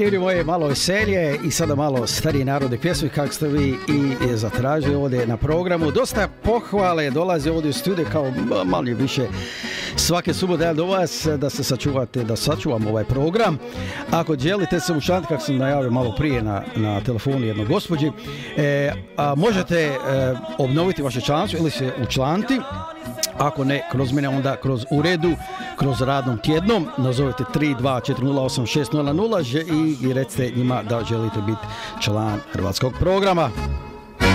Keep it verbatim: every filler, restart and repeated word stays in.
ljudi moji, malo veselje i sada malo starije narodne pjesme kako ste vi i zatražili ovdje na programu. Dosta pohvale dolazi ovdje u studiju kao malo više svake subote do vas da se sačuvate, da sačuvamo ovaj program. Ako želite se učlaniti, kako sam najavio malo prije na, na telefonu jednog gospođi, e, a možete e, obnoviti vaše članstvo ili se učlaniti. Ako ne kroz mene, onda kroz uredu, kroz radnom tjednom, nazovite tri dva četiri nula osam šest nula nula i, i recite njima da želite biti član hrvatskog programa.